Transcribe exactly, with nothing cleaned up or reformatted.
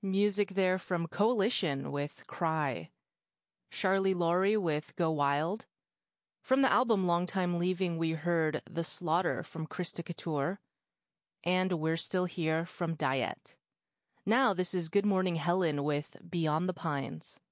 Music there from Coalition with Cry. Charlie Laurie with Go Wild. From the album Long Time Leaving, we heard The Slaughter from Krista Couture. And We're Still Here from Diet. Now this is Good Morning Helen with Beyond the Pines.